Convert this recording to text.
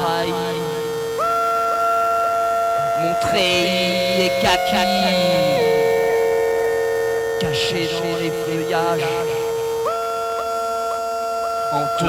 trahi. Mon treillis est kaki, caché dans les feuillages, en te